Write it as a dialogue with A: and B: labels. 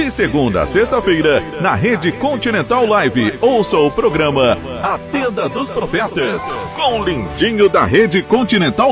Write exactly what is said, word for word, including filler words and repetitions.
A: De segunda a sexta-feira, na Rede Continental Live, ouça o programa A Tenda dos Profetas, com o Lindinho da Rede Continental